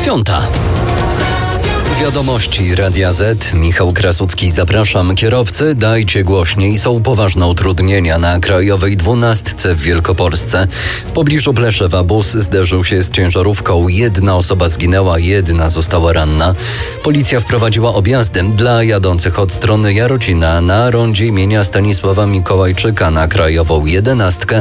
5. Wiadomości Radia Z. Michał Krasucki, zapraszam. Kierowcy, dajcie głośniej. Są poważne utrudnienia na krajowej 12 w Wielkopolsce. W pobliżu Pleszewa bus zderzył się z ciężarówką. 1 osoba zginęła, 1 została ranna. Policja wprowadziła objazdy dla jadących od strony Jarocina na rondzie imienia Stanisława Mikołajczyka na krajową 11.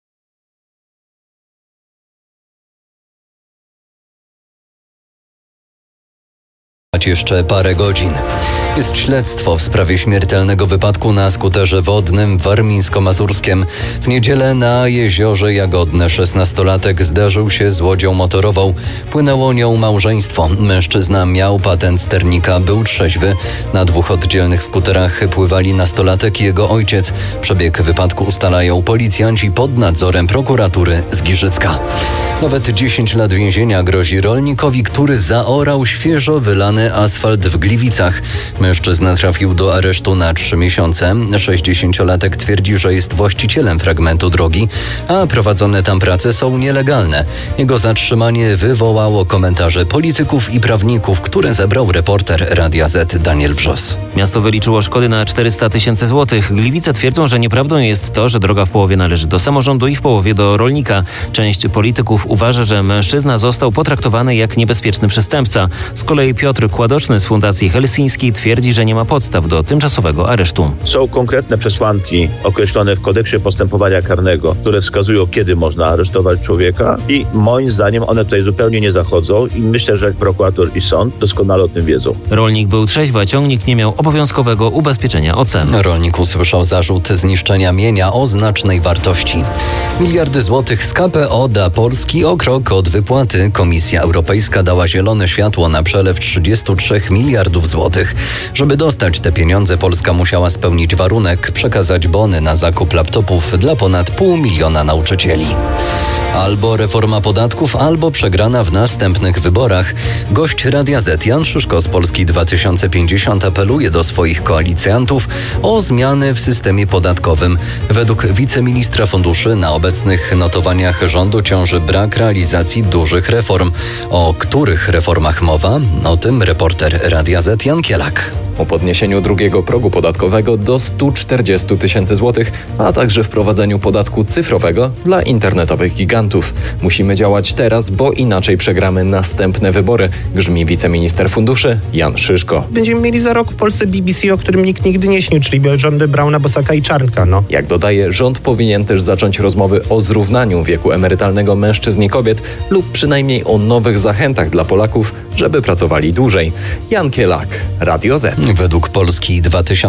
Jeszcze parę godzin. Jest śledztwo w sprawie śmiertelnego wypadku na skuterze wodnym w Warmińsko-Mazurskiem. W niedzielę na jeziorze Jagodne 16-latek zderzył się z łodzią motorową. Płynęło nią małżeństwo. Mężczyzna miał patent sternika, był trzeźwy. Na 2 oddzielnych skuterach pływali nastolatek i jego ojciec. Przebieg wypadku ustalają policjanci pod nadzorem prokuratury z Giżycka. Nawet 10 lat więzienia grozi rolnikowi, który zaorał świeżo wylany asfalt w Gliwicach. Mężczyzna trafił do aresztu na 3 miesiące. 60-latek twierdzi, że jest właścicielem fragmentu drogi, a prowadzone tam prace są nielegalne. Jego zatrzymanie wywołało komentarze polityków i prawników, które zebrał reporter Radia Z Daniel Wrzos. Miasto wyliczyło szkody na 400 000 złotych. Gliwice twierdzą, że nieprawdą jest to, że droga w połowie należy do samorządu i w połowie do rolnika. Część polityków uważa, że mężczyzna został potraktowany jak niebezpieczny przestępca. Z kolei Piotr Kładoczny z Fundacji Helsińskiej twierdzi, że nie ma podstaw do tymczasowego aresztu. Są konkretne przesłanki określone w kodeksie postępowania karnego, które wskazują, kiedy można aresztować człowieka i moim zdaniem one tutaj zupełnie nie zachodzą i myślę, że prokurator i sąd doskonale o tym wiedzą. Rolnik był trzeźwy, a ciągnik nie miał obowiązkowego ubezpieczenia OC. Rolnik usłyszał zarzut zniszczenia mienia o znacznej wartości. Miliardy złotych z KPO da Polski o krok od wypłaty. Komisja Europejska dała zielone światło na przelew 33 miliardów złotych. Żeby dostać te pieniądze, Polska musiała spełnić warunek, przekazać bony na zakup laptopów dla ponad 500 000 nauczycieli. Albo reforma podatków, albo przegrana w następnych wyborach. Gość Radia Z Jan Szyszko z Polski 2050 apeluje do swoich koalicjantów o zmiany w systemie podatkowym. Według wiceministra funduszy na obecnych notowaniach rządu ciąży brak realizacji dużych reform. O których reformach mowa? O tym reporter Radia Z Jan Kielak. O podniesieniu drugiego progu podatkowego do 140 000 złotych, a także wprowadzeniu podatku cyfrowego dla internetowych gigantów. Musimy działać teraz, bo inaczej przegramy następne wybory, grzmi wiceminister funduszy Jan Szyszko. Będziemy mieli za rok w Polsce BBC, o którym nikt nigdy nie śnił, czyli rządy Brauna, Bosaka i Czarnka. Jak dodaje, rząd powinien też zacząć rozmowy o zrównaniu wieku emerytalnego mężczyzn i kobiet lub przynajmniej o nowych zachętach dla Polaków, żeby pracowali dłużej. Jan Kielak, Radio Z. Według Polski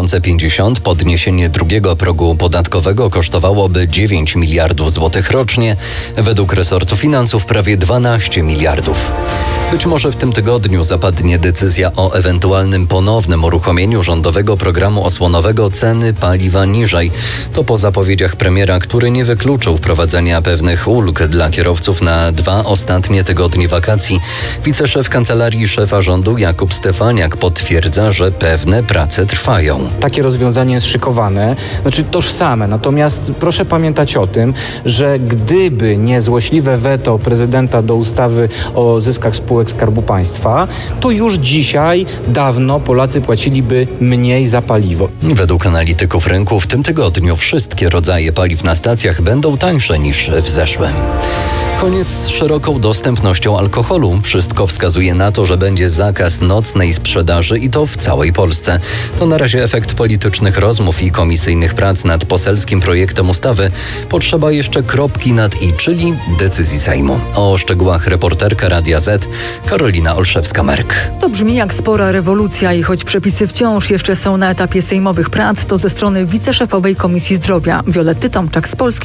2050 podniesienie drugiego progu podatkowego kosztowałoby 9 miliardów złotych rocznie. Według resortu finansów prawie 12 miliardów. Być może w tym tygodniu zapadnie decyzja o ewentualnym ponownym uruchomieniu rządowego programu osłonowego ceny paliwa niżej. To po zapowiedziach premiera, który nie wykluczył wprowadzenia pewnych ulg dla kierowców na 2 ostatnie tygodnie wakacji. Wiceszef kancelarii szefa rządu Jakub Stefaniak potwierdza, że pewne prace trwają. Takie rozwiązanie jest szykowane, tożsame. Natomiast proszę pamiętać o tym, że gdyby nie złośliwe weto prezydenta do ustawy o zyskach spółek Skarbu Państwa, to już dzisiaj dawno Polacy płaciliby mniej za paliwo. Według analityków rynku w tym tygodniu wszystkie rodzaje paliw na stacjach będą tańsze niż w zeszłym. Koniec z szeroką dostępnością alkoholu. Wszystko wskazuje na to, że będzie zakaz nocnej sprzedaży i to w całej Polsce. To na razie efekt politycznych rozmów i komisyjnych prac nad poselskim projektem ustawy. Potrzeba jeszcze kropki nad i, czyli decyzji Sejmu. O szczegółach reporterka Radia Z Karolina Olszewska-Merk. To brzmi jak spora rewolucja i choć przepisy wciąż jeszcze są na etapie sejmowych prac, to ze strony wiceszefowej Komisji Zdrowia Violetty Tomczak z Polski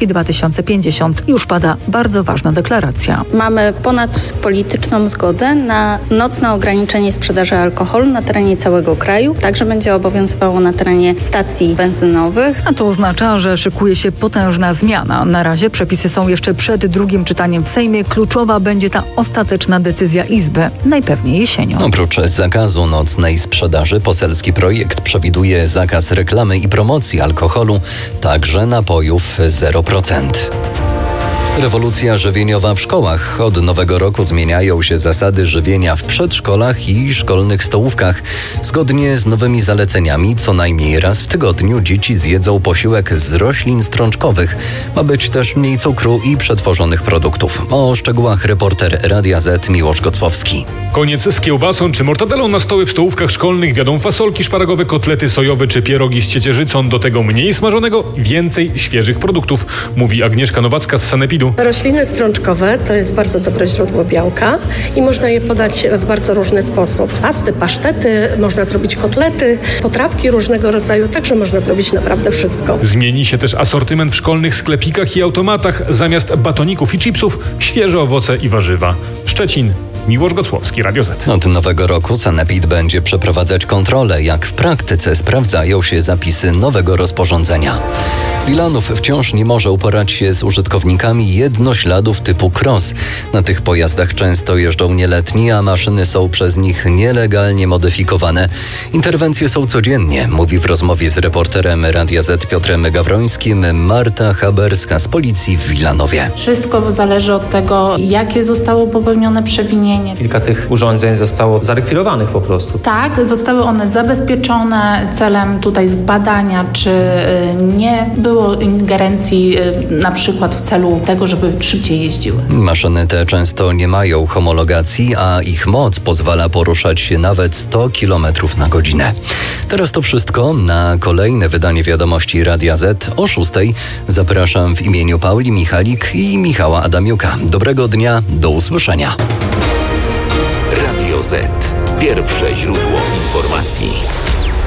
2050 już pada bardzo ważna deklaracja. Mamy ponadpolityczną zgodę na nocne ograniczenie sprzedaży alkoholu na terenie całego kraju. Także będzie obowiązywało na terenie stacji benzynowych. A to oznacza, że szykuje się potężna zmiana. Na razie przepisy są jeszcze przed drugim czytaniem w Sejmie. Kluczowa będzie ta ostateczna decyzja Izby, najpewniej jesienią. Oprócz zakazu nocnej sprzedaży, poselski projekt przewiduje zakaz reklamy i promocji alkoholu, także napojów 0%. Rewolucja żywieniowa w szkołach. Od nowego roku zmieniają się zasady żywienia w przedszkolach i szkolnych stołówkach. Zgodnie z nowymi zaleceniami co najmniej raz w tygodniu dzieci zjedzą posiłek z roślin strączkowych. Ma być też mniej cukru i przetworzonych produktów. O szczegółach reporter Radia Z Miłosz Gocłowski. Koniec z kiełbasą czy mortadelą. Na stoły w stołówkach szkolnych wjadą fasolki szparagowe, kotlety sojowe czy pierogi z ciecierzycą. Do tego mniej smażonego, więcej świeżych produktów, mówi Agnieszka Nowacka z Sanepidu. Rośliny strączkowe to jest bardzo dobre źródło białka i można je podać w bardzo różny sposób. Pasty, pasztety, można zrobić kotlety, potrawki różnego rodzaju, także można zrobić naprawdę wszystko. Zmieni się też asortyment w szkolnych sklepikach i automatach. Zamiast batoników i chipsów świeże owoce i warzywa. Szczecin. Miłosz Gocłowski, Radio Z. Od nowego roku Sanepid będzie przeprowadzać kontrolę, jak w praktyce sprawdzają się zapisy nowego rozporządzenia. Wilanów wciąż nie może uporać się z użytkownikami jednośladów typu cross. Na tych pojazdach często jeżdżą nieletni, a maszyny są przez nich nielegalnie modyfikowane. Interwencje są codziennie, mówi w rozmowie z reporterem Radia Z Piotrem Gawrońskim Marta Haberska z policji w Wilanowie. Wszystko zależy od tego, jakie zostało popełnione przewinienie. Kilka tych urządzeń zostało zarekwirowanych po prostu. Tak, zostały one zabezpieczone celem tutaj zbadania, czy nie było ingerencji na przykład w celu tego, żeby szybciej jeździły. Maszyny te często nie mają homologacji, a ich moc pozwala poruszać się nawet 100 km na godzinę. Teraz to wszystko. Na kolejne wydanie Wiadomości Radia Z o 6:00 zapraszam w imieniu Pauli Michalik i Michała Adamiuka. Dobrego dnia, do usłyszenia. Radio Z. Pierwsze źródło informacji.